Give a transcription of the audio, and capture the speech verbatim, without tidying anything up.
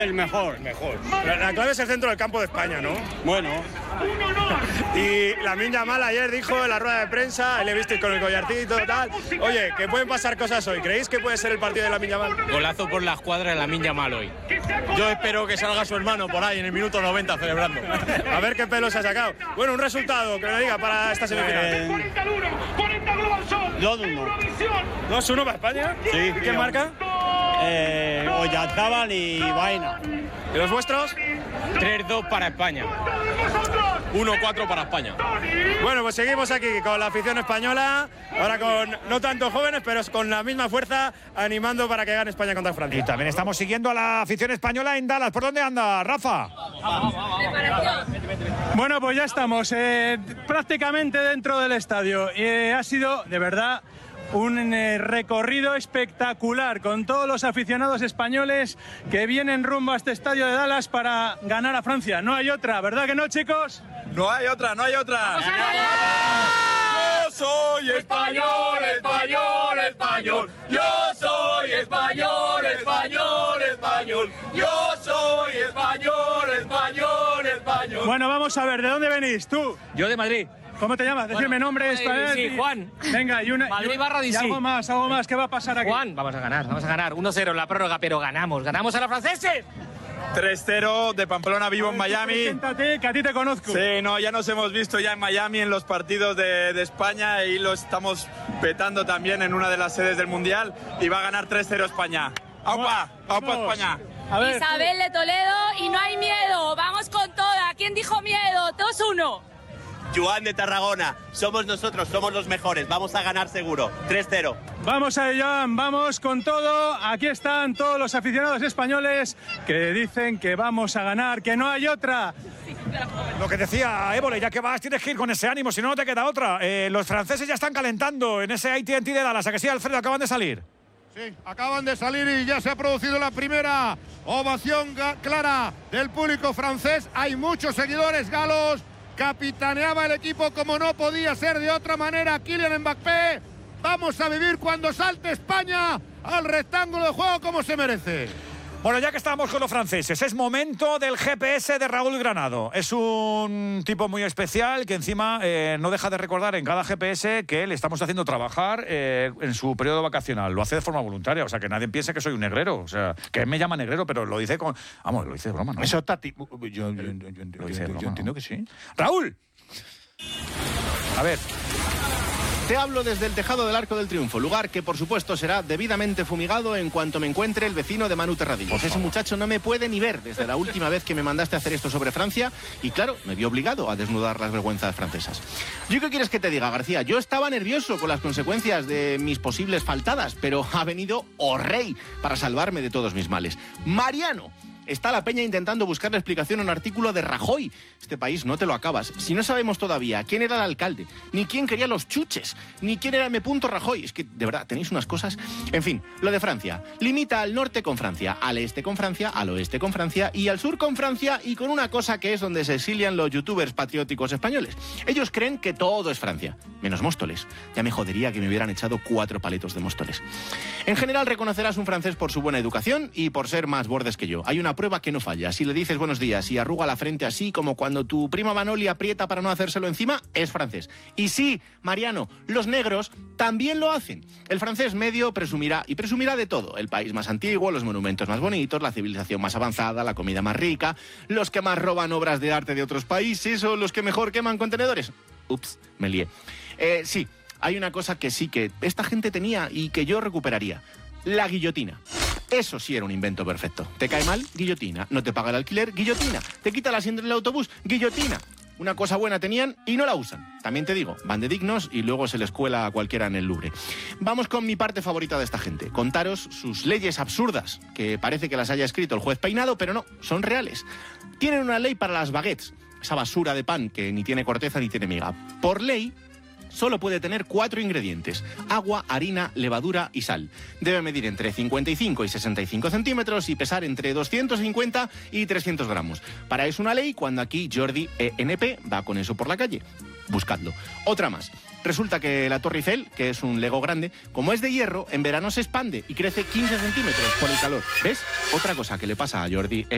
El mejor. Mejor. La, la clave es el centro del campo de España, ¿no? Bueno. Y Lamine Yamal ayer dijo en la rueda de prensa, le visteis con el collarcito y tal, oye, que pueden pasar cosas hoy. ¿Creéis que puede ser el partido de Lamine Yamal? Golazo por la escuadra de Lamine Yamal hoy. Yo espero que salga su hermano por ahí en el minuto noventa celebrando. A ver qué pelo se ha sacado. Bueno, un resultado que me diga para esta semifinal. Eh, dos uno. dos uno para España. Sí, ¿Y quién tío. marca? Eh, Oyarzábal y Baena. ¿Y los vuestros? tres dos para España. uno cuatro para España. Bueno, pues seguimos aquí con la afición española, ahora con no tanto jóvenes, pero con la misma fuerza, animando para que gane España contra Francia. Y también estamos siguiendo a la afición española en Dallas. ¿Por dónde anda, Rafa? Bueno, pues ya estamos eh, prácticamente dentro del estadio. Eh, ha sido, de verdad, un eh, recorrido espectacular con todos los aficionados españoles que vienen rumbo a este estadio de Dallas para ganar a Francia. No hay otra, ¿verdad que no, chicos? No hay otra, no hay otra. Yo soy español, español, español. Yo soy español, español, español. Yo soy español, español, español. Bueno, vamos a ver, ¿de dónde venís tú? Yo de Madrid. ¿Cómo te llamas? Decirme Bueno, nombres. eh, para ver sí, si- Juan. Venga, y una. Madrid y- barra y D C. algo más, algo más. ¿Qué va a pasar aquí? Juan, vamos a ganar, vamos a ganar. uno cero en la prórroga, pero ganamos. ¡Ganamos a los franceses! tres cero de Pamplona, vivo en Miami. Preséntate, que a ti te conozco. Sí, no, ya nos hemos visto ya en Miami en los partidos de, de España y lo estamos petando también en una de las sedes del Mundial y va a ganar tres cero España. ¡Aupa! ¡Aupa Vamos. España! A ver, Isabel de Toledo y no hay miedo. Vamos con toda. ¿Quién dijo miedo? dos uno. Joan de Tarragona, somos nosotros, somos los mejores, vamos a ganar seguro, tres cero. vamos a ello, vamos con todo. Aquí están todos los aficionados españoles que dicen que vamos a ganar, que no hay otra. Lo que decía Évole, ya que vas, tienes que ir con ese ánimo, si no, no te queda otra. Eh, los franceses ya están calentando en ese A T and T de Dallas. ¿A que sí, Alfredo? Acaban de salir. Sí, acaban de salir y ya se ha producido la primera ovación clara del público francés. Hay muchos seguidores galos. Capitaneaba el equipo como no podía ser de otra manera Kylian Mbappé. Vamos a vivir cuando salte España al rectángulo de juego como se merece. Bueno, ya que estamos con los franceses, es momento del G P S de Raúl Granado. Es un tipo muy especial que encima eh, no deja de recordar en cada G P S que le estamos haciendo trabajar eh, en su periodo vacacional. Lo hace de forma voluntaria, o sea, que nadie piense que soy un negrero. O sea, que él me llama negrero, pero lo dice con... Vamos, lo dice de broma, ¿no? Eso está... Yo, yo, yo, yo, yo, Lo dice de yo broma, entiendo ¿no? que sí. ¡Raúl! A ver... Te hablo desde el tejado del Arco del Triunfo, lugar que por supuesto será debidamente fumigado en cuanto me encuentre el vecino de Manu Terradillos. Ese muchacho no me puede ni ver desde la última vez que me mandaste a hacer esto sobre Francia y claro, me vi obligado a desnudar las vergüenzas francesas. ¿Yo qué quieres que te diga, García? Yo estaba nervioso con las consecuencias de mis posibles faltadas, pero ha venido O Rey para salvarme de todos mis males. Mariano. Está la peña intentando buscarle explicación a un artículo de Rajoy. Este país no te lo acabas. Si no sabemos todavía quién era el alcalde, ni quién quería los chuches, ni quién era M. Rajoy. Es que, de verdad, tenéis unas cosas... En fin, lo de Francia. Limita al norte con Francia, al este con Francia, al oeste con Francia y al sur con Francia y con una cosa que es donde se exilian los youtubers patrióticos españoles. Ellos creen que todo es Francia, menos Móstoles. Ya me jodería que me hubieran echado cuatro paletos de Móstoles. En general, reconocerás un francés por su buena educación y por ser más bordes que yo. Hay una prueba que no falla. Si le dices buenos días y arruga la frente así como cuando tu prima Manoli aprieta para no hacérselo encima, es francés. Y sí, Mariano, los negros también lo hacen. El francés medio presumirá, y presumirá de todo. El país más antiguo, los monumentos más bonitos, la civilización más avanzada, la comida más rica, los que más roban obras de arte de otros países o los que mejor queman contenedores. Ups, me lié. Eh, sí, hay una cosa que sí que esta gente tenía y que yo recuperaría. La guillotina. Eso sí era un invento perfecto. ¿Te cae mal? Guillotina. ¿No te paga el alquiler? Guillotina. ¿Te quita el asiento en el autobús? Guillotina. Una cosa buena tenían y no la usan. También te digo, van de dignos y luego se les cuela a cualquiera en el Louvre. Vamos con mi parte favorita de esta gente. Contaros sus leyes absurdas, que parece que las haya escrito el juez Peinado, pero no, son reales. Tienen una ley para las baguettes, esa basura de pan que ni tiene corteza ni tiene miga. Por ley... solo puede tener cuatro ingredientes: agua, harina, levadura y sal. Debe medir entre cincuenta y cinco y sesenta y cinco centímetros y pesar entre doscientos cincuenta y trescientos gramos. Para eso una ley cuando aquí Jordi E N P va con eso por la calle. Buscadlo. Otra más. Resulta que la Torre Eiffel, que es un Lego grande, como es de hierro, en verano se expande y crece quince centímetros por el calor. ¿Ves? Otra cosa que le pasa a Jordi E